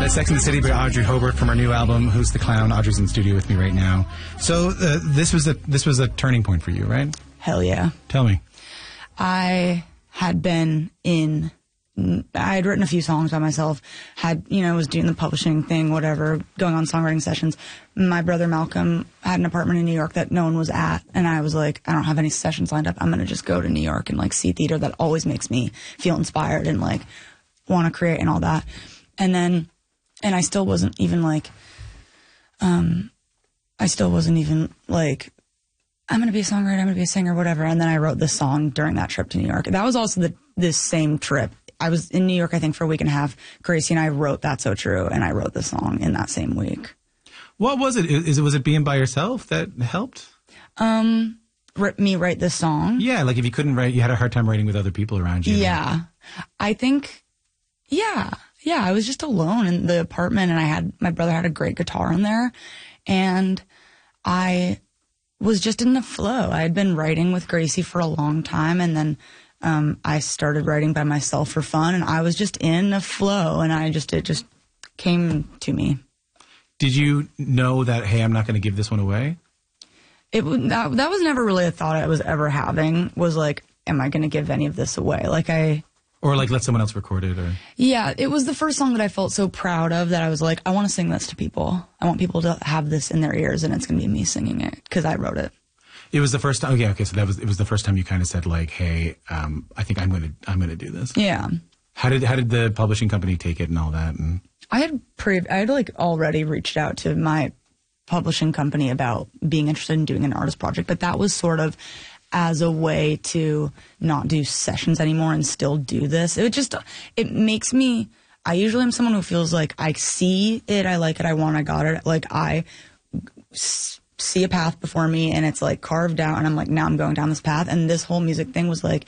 Sex and the City by Audrey Hobart from our new album, Who's the Clown? Audrey's in the studio with me right now. So this was a turning point for you, right? Hell yeah. Tell me. I had written a few songs by myself, was doing the publishing thing, whatever, going on songwriting sessions. My brother Malcolm had an apartment in New York that no one was at, and I was like, I don't have any sessions lined up. I'm going to just go to New York and, see theater. That always makes me feel inspired and, want to create and all that. And I still wasn't even, I'm going to be a songwriter, I'm going to be a singer, whatever. And then I wrote this song during that trip to New York. That was also this same trip. I was in New York, I think, for a week and a half. Gracie and I wrote That's So True, and I wrote this song in that same week. What was it? Was it being by yourself that helped? Me write this song? Yeah, if you couldn't write, you had a hard time writing with other people around you. Yeah. I think, yeah, I was just alone in the apartment, and my brother had a great guitar in there, and I was just in the flow. I had been writing with Gracie for a long time, and then I started writing by myself for fun, and I was just in a flow, and it just came to me. Did you know that, hey, I'm not going to give this one away? That was never really a thought I was ever having, was am I going to give any of this away? Or let someone else record it? Or Yeah, it was the first song that I felt so proud of that I was like, I want to sing this to people. I want people to have this in their ears, and it's going to be me singing it because I wrote it. It was the first time. Okay. So it was the first time you kind of said hey, I think I'm going to do this. Yeah. How did the publishing company take it and all that? And I had already reached out to my publishing company about being interested in doing an artist project, but that was sort of as a way to not do sessions anymore and still do this. It makes me, I usually am someone who feels like I see it, I like it, I want, I got it. I see a path before me and it's carved out, and I'm now I'm going down this path. And this whole music thing was